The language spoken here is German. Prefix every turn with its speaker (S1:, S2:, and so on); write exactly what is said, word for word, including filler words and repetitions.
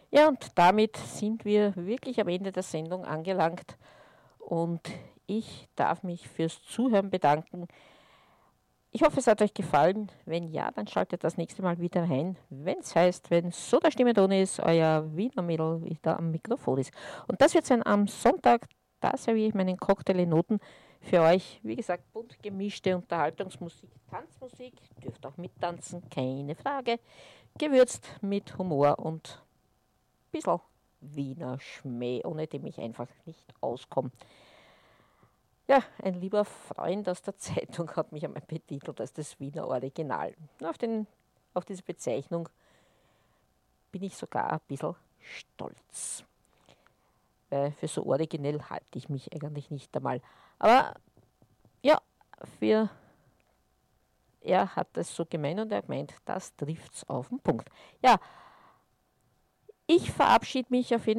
S1: Ja, und damit sind wir wirklich am Ende der Sendung angelangt und ich darf mich fürs Zuhören bedanken. Ich hoffe, es hat euch gefallen. Wenn ja, dann schaltet das nächste Mal wieder rein, wenn es heißt, wenn so der Stimme Ton ist, euer Wiener Mädel wieder am Mikrofon ist. Und das wird sein am Sonntag. Da serviere ich meinen Cocktail in Noten für euch. Wie gesagt, bunt gemischte Unterhaltungsmusik, Tanzmusik. Dürft auch mittanzen, keine Frage. Gewürzt mit Humor und ein bisschen Wiener Schmäh, ohne dem ich einfach nicht auskomme. Ja, ein lieber Freund aus der Zeitung hat mich einmal betitelt als das Wiener Original. Auf, den, auf diese Bezeichnung bin ich sogar ein bisschen stolz. Weil für so originell halte ich mich eigentlich nicht einmal. Aber ja, für er hat es so gemeint und er hat gemeint, das trifft es auf den Punkt. Ja, ich verabschiede mich auf jeden